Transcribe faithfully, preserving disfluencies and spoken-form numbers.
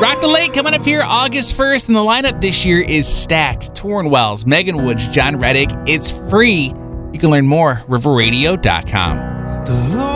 Rock the Lake coming up here August first, and the lineup this year is stacked. Torrin Wells, Megan Woods, John Reddick. It's free. You can learn more, river radio dot com.